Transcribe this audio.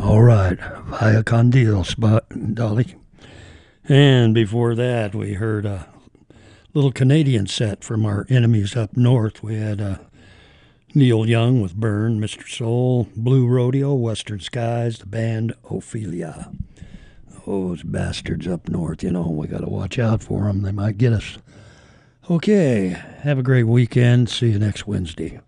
All right, Vaya con Dios, Dolly. And before that, we heard a little Canadian set from our enemies up north. We had Neil Young with Burn, Mr. Soul, Blue Rodeo, Western Skies, the band Ophelia. Those bastards up north, we got to watch out for them. They might get us. Okay, have a great weekend. See you next Wednesday.